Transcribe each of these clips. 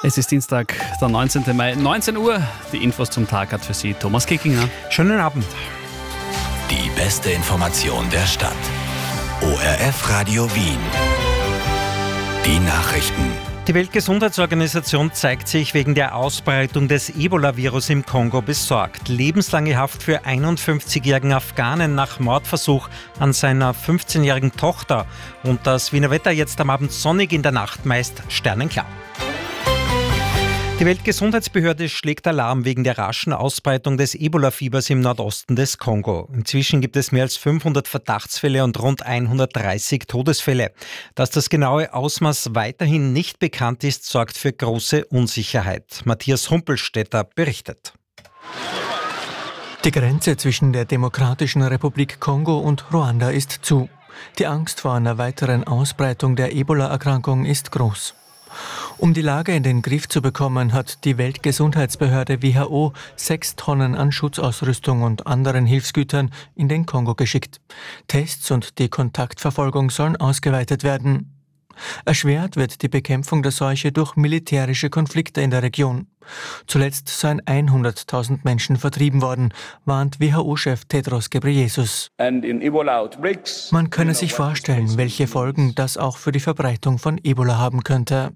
Es ist Dienstag, der 19. Mai, 19 Uhr. Die Infos zum Tag hat für Sie Thomas Kickinger. Schönen Abend. Die beste Information der Stadt. ORF Radio Wien. Die Nachrichten. Die Weltgesundheitsorganisation zeigt sich wegen der Ausbreitung des Ebola-Virus im Kongo besorgt. Lebenslange Haft für 51-jährigen Afghanen nach Mordversuch an seiner 15-jährigen Tochter. Und das Wiener Wetter jetzt am Abend sonnig, in der Nacht meist sternenklar. Die Weltgesundheitsbehörde schlägt Alarm wegen der raschen Ausbreitung des Ebola-Fiebers im Nordosten des Kongo. Inzwischen gibt es mehr als 500 Verdachtsfälle und rund 130 Todesfälle. Dass das genaue Ausmaß weiterhin nicht bekannt ist, sorgt für große Unsicherheit. Matthias Humpelstädter berichtet. Die Grenze zwischen der Demokratischen Republik Kongo und Ruanda ist zu. Die Angst vor einer weiteren Ausbreitung der Ebola-Erkrankung ist groß. Um die Lage in den Griff zu bekommen, hat die Weltgesundheitsbehörde WHO 6 Tonnen an Schutzausrüstung und anderen Hilfsgütern in den Kongo geschickt. Tests und die Kontaktverfolgung sollen ausgeweitet werden. Erschwert wird die Bekämpfung der Seuche durch militärische Konflikte in der Region. Zuletzt seien 100.000 Menschen vertrieben worden, warnt WHO-Chef Tedros Ghebreyesus. Man könne sich vorstellen, welche Folgen das auch für die Verbreitung von Ebola haben könnte.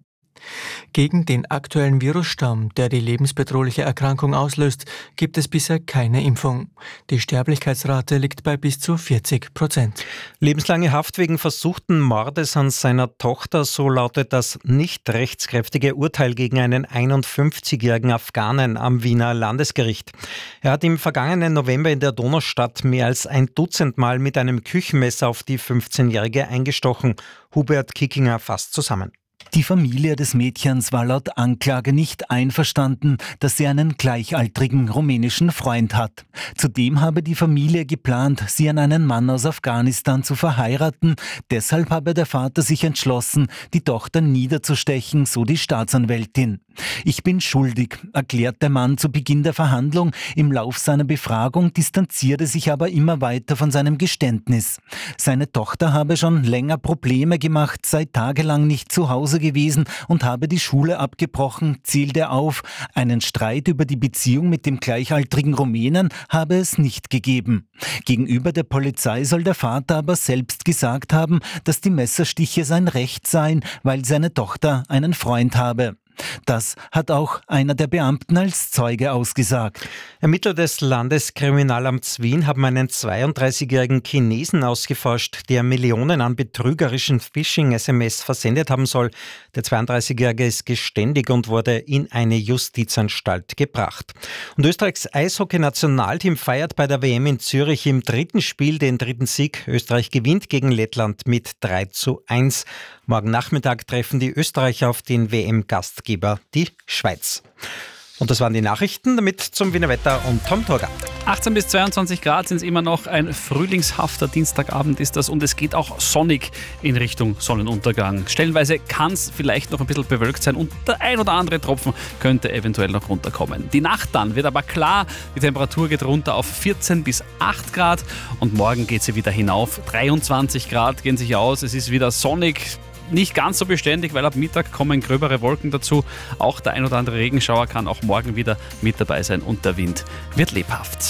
Gegen den aktuellen Virusstamm, der die lebensbedrohliche Erkrankung auslöst, gibt es bisher keine Impfung. Die Sterblichkeitsrate liegt bei bis zu 40%. Lebenslange Haft wegen versuchten Mordes an seiner Tochter, so lautet das nicht rechtskräftige Urteil gegen einen 51-jährigen Afghanen am Wiener Landesgericht. Er hat im vergangenen November in der Donaustadt mehr als ein Dutzend Mal mit einem Küchenmesser auf die 15-Jährige eingestochen. Hubert Kickinger fasst zusammen. Die Familie des Mädchens war laut Anklage nicht einverstanden, dass sie einen gleichaltrigen rumänischen Freund hat. Zudem habe die Familie geplant, sie an einen Mann aus Afghanistan zu verheiraten. Deshalb habe der Vater sich entschlossen, die Tochter niederzustechen, so die Staatsanwältin. Ich bin schuldig, erklärt der Mann zu Beginn der Verhandlung. Im Lauf seiner Befragung distanzierte sich aber immer weiter von seinem Geständnis. Seine Tochter habe schon länger Probleme gemacht, sei tagelang nicht zu Hause gewesen und habe die Schule abgebrochen, zählt er auf. Einen Streit über die Beziehung mit dem gleichaltrigen Rumänen habe es nicht gegeben. Gegenüber der Polizei soll der Vater aber selbst gesagt haben, dass die Messerstiche sein Recht seien, weil seine Tochter einen Freund habe. Das hat auch einer der Beamten als Zeuge ausgesagt. Ermittler des Landeskriminalamts Wien haben einen 32-jährigen Chinesen ausgeforscht, der Millionen an betrügerischen Phishing-SMS versendet haben soll. Der 32-jährige ist geständig und wurde in eine Justizanstalt gebracht. Und Österreichs Eishockey-Nationalteam feiert bei der WM in Zürich im dritten Spiel den dritten Sieg. Österreich gewinnt gegen Lettland mit 3:1. Morgen Nachmittag treffen die Österreicher auf den WM-Gastgeber, die Schweiz. Und das waren die Nachrichten, damit zum Wiener Wetter und Tom Torger. 18 bis 22 Grad sind es immer noch. Ein frühlingshafter Dienstagabend ist das und es geht auch sonnig in Richtung Sonnenuntergang. Stellenweise kann es vielleicht noch ein bisschen bewölkt sein und der ein oder andere Tropfen könnte eventuell noch runterkommen. Die Nacht dann wird aber klar, die Temperatur geht runter auf 14 bis 8 Grad und morgen geht sie wieder hinauf. 23 Grad gehen sich aus, es ist wieder sonnig. Nicht ganz so beständig, weil ab Mittag kommen gröbere Wolken dazu. Auch der ein oder andere Regenschauer kann auch morgen wieder mit dabei sein und der Wind wird lebhaft.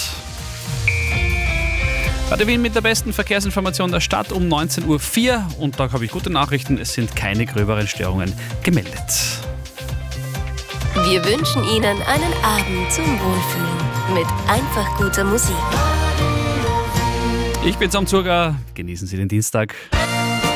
Radio Wien mit der besten Verkehrsinformation der Stadt um 19.04 Uhr. Und da habe ich gute Nachrichten, es sind keine gröberen Störungen gemeldet. Wir wünschen Ihnen einen Abend zum Wohlfühlen mit einfach guter Musik. Ich bin Tom Zurger, genießen Sie den Dienstag.